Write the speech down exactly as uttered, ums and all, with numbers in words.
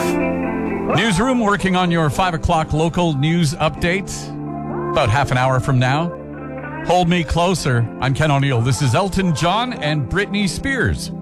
Newsroom working on your five o'clock local news update about half an hour from now. Hold Me Closer. I'm Ken O'Neill. This is Elton John and Britney Spears.